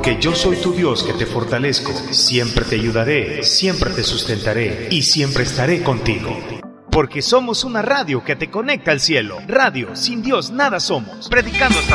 Porque yo soy tu Dios que te fortalezco, siempre te ayudaré, siempre te sustentaré y siempre estaré contigo. Porque somos una radio que te conecta al cielo. Radio, sin Dios nada somos. Predicando hasta